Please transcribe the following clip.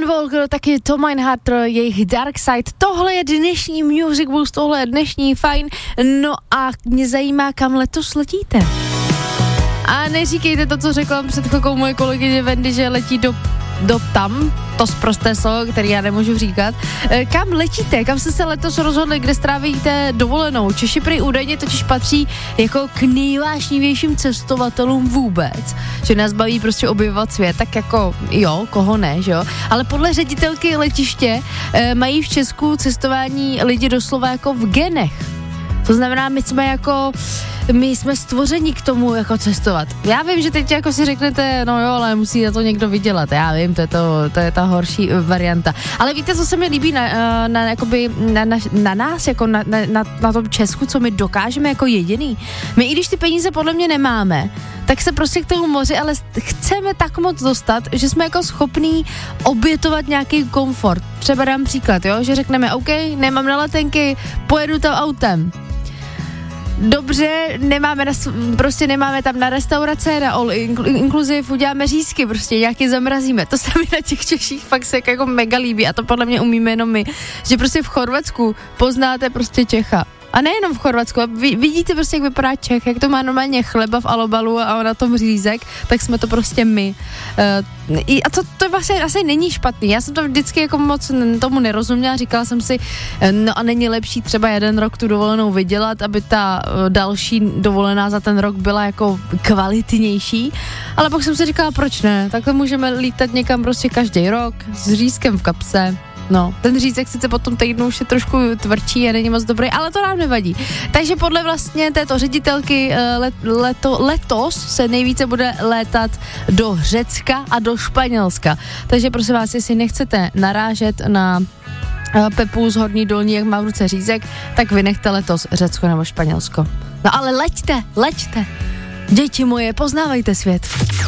Walker, taky Tom Meinhardt, jejich Dark Side. Tohle je dnešní Music Boost, tohle je dnešní fajn. No a mě zajímá, kam letos letíte. A neříkejte to, co řekla před chvilkou moje kolegyně Wendy, že letí do tam, to sprosté slovo, který já nemůžu říkat. Kam letíte? Kam jste se letos rozhodli, kde strávíte dovolenou? Češi prý údajně totiž patří jako k nejvášnivějším cestovatelům vůbec. Že nás baví prostě objevovat svět, tak jako jo, koho ne, že jo? Ale podle ředitelky letiště mají v Česku cestování lidi doslova jako v genech. To znamená, my jsme stvořeni k tomu jako cestovat. Já vím, že teď jako si řeknete, no jo, ale musí na to někdo vydělat. Já vím, to je ta horší varianta. Ale víte, co se mi líbí na nás, jako na tom Česku, co my dokážeme jako jediný? My, i když ty peníze podle mě nemáme, tak se prostě k tomu moři, ale chceme tak moc dostat, že jsme jako schopní obětovat nějaký komfort. Třeba dám příklad, jo, že řekneme, OK, nemám na letenky, pojedu tam autem. Dobře, nemáme tam na restaurace, na all inclusive, uděláme řízky, prostě nějaký zamrazíme. To se mi na těch Češích fakt se jako mega líbí a to podle mě umíme jenom my, že prostě v Chorvatsku poznáte prostě Čecha. A nejenom v Chorvatsku, vidíte prostě, jak vypadá Čech, jak to má normálně chleba v alobalu a na tom řízek, tak jsme to prostě my. A to vlastně asi není špatný. Já jsem to vždycky jako moc tomu nerozuměla, říkala jsem si, no a není lepší třeba jeden rok tu dovolenou vydělat, aby ta další dovolená za ten rok byla jako kvalitnější, ale pak jsem si říkala, proč ne, takhle můžeme lítat někam prostě každý rok s řízkem v kapse. No, ten řízek sice po tom týdnu už je trošku tvrdší a není moc dobrý, ale to nám nevadí. Takže podle vlastně této ředitelky letos se nejvíce bude létat do Řecka a do Španělska. Takže prosím vás, jestli nechcete narážet na Pepu z Horní Dolní, jak má v ruce řízek, tak vy nechte letos Řecko nebo Španělsko. No ale leďte. Děti moje, poznávejte svět.